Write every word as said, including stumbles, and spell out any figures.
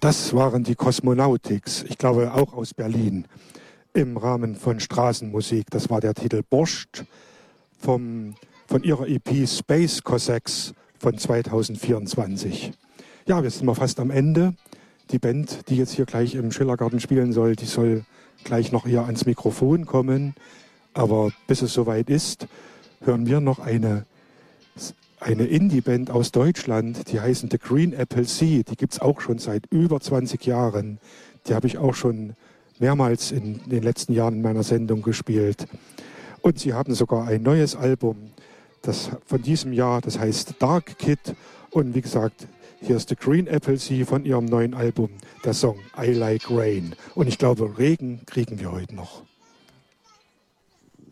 Das waren die Cosmonautics, ich glaube auch aus Berlin, im Rahmen von Straßenmusik. Das war der Titel Borscht vom, von ihrer E P Space Cossacks von zweitausendvierundzwanzig. Ja, wir sind mal fast am Ende. Die Band, die jetzt hier gleich im Schillergarten spielen soll, die soll gleich noch hier ans Mikrofon kommen. Aber bis es soweit ist, hören wir noch eine Eine Indie-Band aus Deutschland, die heißen The Green Apple Sea, die gibt es auch schon seit über zwanzig Jahren. Die habe ich auch schon mehrmals in den letzten Jahren in meiner Sendung gespielt. Und sie haben sogar ein neues Album, das von diesem Jahr, das heißt Dark Kid. Und wie gesagt, hier ist The Green Apple Sea von ihrem neuen Album, der Song I Like Rain. Und ich glaube, Regen kriegen wir heute noch.